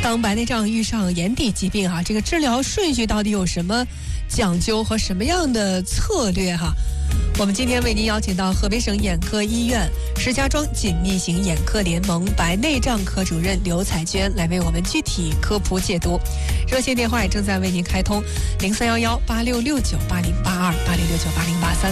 当白内障遇上眼底疾病这个治疗顺序到底有什么讲究和什么样的策略我们今天为您邀请到河北省眼科医院石家庄紧密型眼科联盟白内障科主任刘彩娟来为我们具体科普解读。热线电话也正在为您开通03118669808286698083。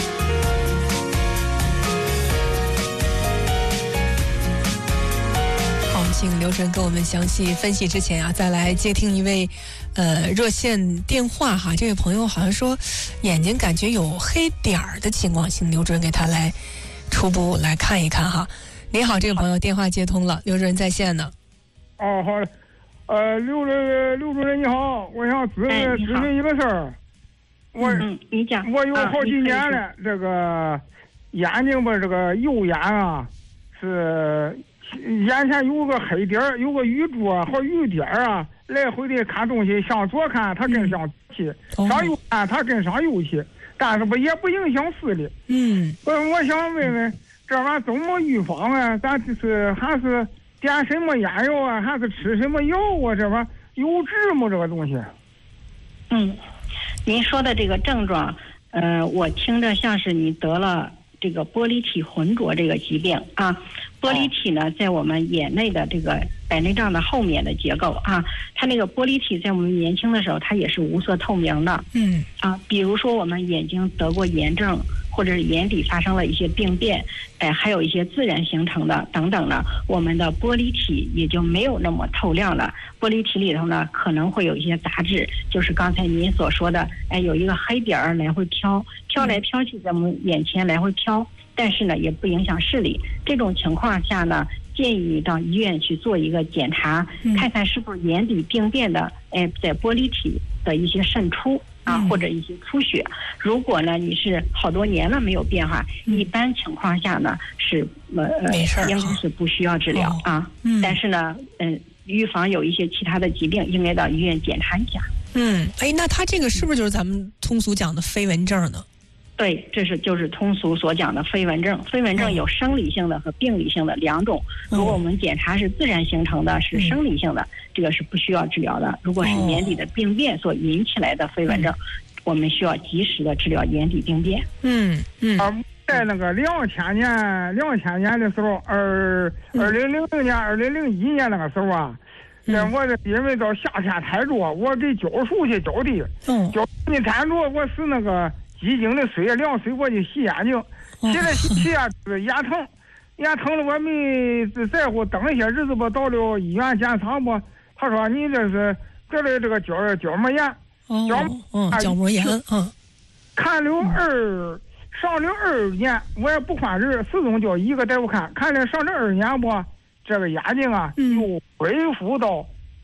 请刘主任跟我们详细分析之前再来接听一位热线电话这位朋友好像说眼睛感觉有黑点儿的情况，请刘主任给他来初步来看一看您好，这个朋友电话接通了，刘主任在线呢。 好刘主任你好，我想咨询一个事儿。 你讲。 我有好几年了，这个眼睛吧，这个右眼是眼前有个黑点儿，有个雨珠和雨点儿来回的看东西，向左看它跟向左去，上右看它跟上右去，但是也不影响视力。我想问问这玩意儿怎么预防咱就是还是点什么眼药还是吃什么药这玩意儿有治吗？这个东西？ 您说的这个症状，我听着像是你得了这个玻璃体浑浊这个疾病玻璃体呢，在我们眼内的这个白内障的后面的结构它那个玻璃体在我们年轻的时候，它也是无色透明的。比如说我们眼睛得过炎症，或者是眼底发生了一些病变，还有一些自然形成的等等呢，我们的玻璃体也就没有那么透亮了。玻璃体里头呢，可能会有一些杂质，就是刚才您所说的，有一个黑点儿来回飘来飘去，在我们眼前来回飘，但是呢，也不影响视力。这种情况下呢，建议你到医院去做一个检查，看看是不是眼底病变的，在玻璃体的一些渗出或者一些出血。如果呢你是好多年了没有变化，一般情况下呢是没事， 应该是不需要治疗但是呢预防有一些其他的疾病，应该到医院检查一下。 那他这个是不是就是咱们通俗讲的飞蚊症呢？ 对，就是通俗所讲的飞蚊症。飞蚊症有生理性的和病理性的两种。如果我们检查是自然形成的，是生理性的，这个是不需要治疗的。如果是眼底的病变所引起来的飞蚊症，我们需要及时的治疗眼底病变。 在那个2000年的时候，2000年、2001年那个时候我因为到夏天太热，我给浇树去浇地，浇地太热，我是那个几斤的水凉水我就洗眼睛，洗眼疼了，我没在乎，等一些日子吧，到了医院检查吧，他说你这是这里这个角膜炎， 角膜炎看了上了2年，我也不换人，始终叫一个大夫看了上了2年吧，这个眼睛又恢复到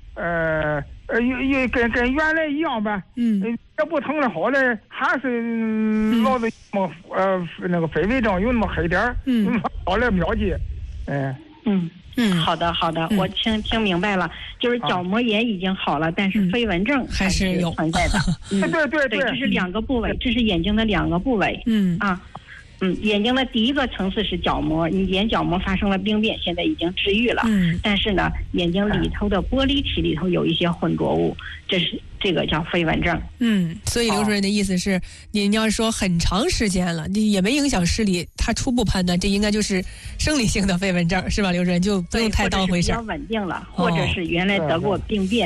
跟原来一样呗，也不疼了，好了，还是老是那个飞蚊症有那么黑点儿，好了标记， 好的，我听明白了，就是角膜炎已经好了，但是飞蚊症还是存在的。对，这是2个部位，这是眼睛的2个部位。眼睛的第一个层次是角膜，你眼角膜发生了病变，现在已经治愈了。但是呢，眼睛里头的玻璃体里头有一些浑浊物，这个叫飞蚊症。 所以刘主任的意思是，您要是说很长时间了，你也没影响视力，他初步判断这应该就是生理性的飞蚊症，是吧？刘主任就不用太当回事。 比较稳定了，或者是原来得过病变。